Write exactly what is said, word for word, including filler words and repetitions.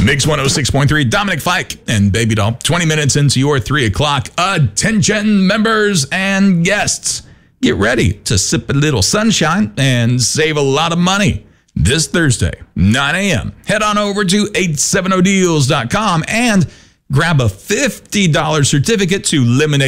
Mix one oh six point three, Dominic Fike and Baby Doll. twenty minutes into your three o'clock. Attention members and guests. Get ready to sip a little sunshine and save a lot of money. This Thursday, nine a.m. Head on over to eight seventy deals dot com and grab a fifty dollars certificate to Lemonade